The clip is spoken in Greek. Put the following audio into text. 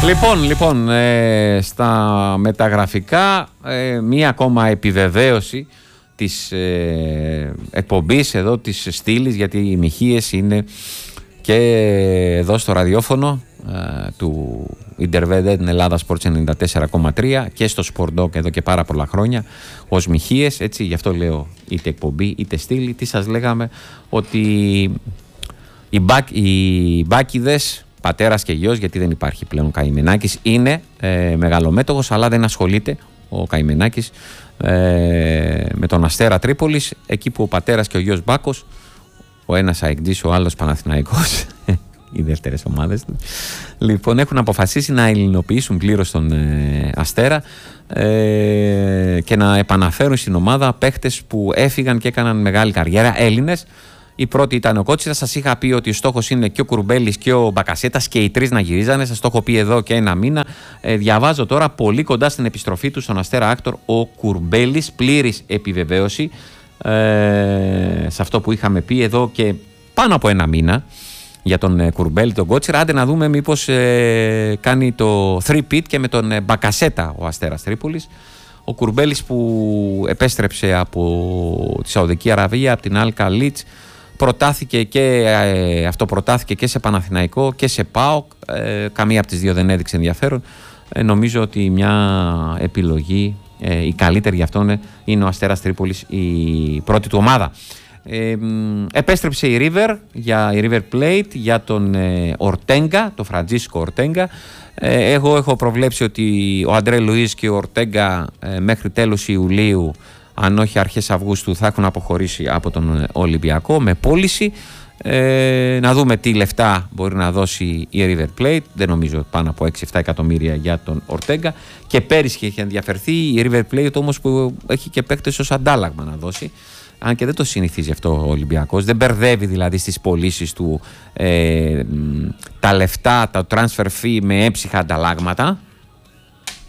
Λοιπόν, στα μεταγραφικά μία ακόμα επιβεβαίωση της εκπομπής εδώ της στήλης, γιατί οι Μιχίες είναι και εδώ στο ραδιόφωνο του Ιντερβέντε Ελλάδα Sports 94,3 και στο Sport Dog εδώ και πάρα πολλά χρόνια ως Μιχίες, έτσι, γι' αυτό λέω είτε εκπομπή είτε στήλη. Τι σας λέγαμε, ότι οι Μπάκηδες, πατέρας και γιος, γιατί δεν υπάρχει πλέον Καημενάκης, είναι μεγαλομέτωχος, αλλά δεν ασχολείται ο Καημενάκης με τον Αστέρα Τρίπολης, εκεί που ο πατέρας και ο γιος Μπάκος, ο ένας αεκτζής, ο άλλος Παναθηναϊκός, οι δεύτερες ομάδες του, λοιπόν, έχουν αποφασίσει να ελληνοποιήσουν πλήρως τον Αστέρα και να επαναφέρουν στην ομάδα παίχτες που έφυγαν και έκαναν μεγάλη καριέρα, Έλληνες. Η πρώτη ήταν ο Κότσιρας. Σας είχα πει ότι ο στόχος είναι και ο Κουρμπέλης και ο Μπακασέτας και οι τρεις να γυρίζανε. Σας το έχω πει εδώ και ένα μήνα. Διαβάζω τώρα πολύ κοντά στην επιστροφή του στον Αστέρα Άκτορ ο Κουρμπέλης. Πλήρης επιβεβαίωση σε αυτό που είχαμε πει εδώ και πάνω από ένα μήνα για τον Κουρμπέλη, τον Κότσιρα. Άντε να δούμε μήπως κάνει το 3-peat και με τον Μπακασέτα ο Αστέρας Τρίπολης. Ο Κουρμπέλης που επέστρεψε από τη Σαουδική Αραβία, από την Αλ Καλίτς, προτάθηκε και σε Παναθηναϊκό και σε ΠΑΟΚ. Καμία από τις δύο δεν έδειξε ενδιαφέρον. Νομίζω ότι μια επιλογή, η καλύτερη για αυτόν, είναι ο Αστέρας Τρίπολης, η πρώτη του ομάδα. Επέστρεψε η River Plate για τον Ορτέγκα, τον Φραντζίσκο Ορτέγκα. Εγώ έχω προβλέψει ότι ο Αντρέ Λουίς και ο Ορτέγκα μέχρι τέλος Ιουλίου, αν όχι αρχές Αυγούστου, θα έχουν αποχωρήσει από τον Ολυμπιακό με πώληση. Να δούμε τι λεφτά μπορεί να δώσει η River Plate. Δεν νομίζω πάνω από 6-7 εκατομμύρια για τον Ορτέγκα. Και πέρυσι είχε ενδιαφερθεί η River Plate, όμως, που έχει και παίκτες ως αντάλλαγμα να δώσει. Αν και δεν το συνηθίζει αυτό ο Ολυμπιακός. Δεν μπερδεύει δηλαδή στις πωλήσεις του τα λεφτά, τα transfer fee με έμψυχα ανταλλάγματα.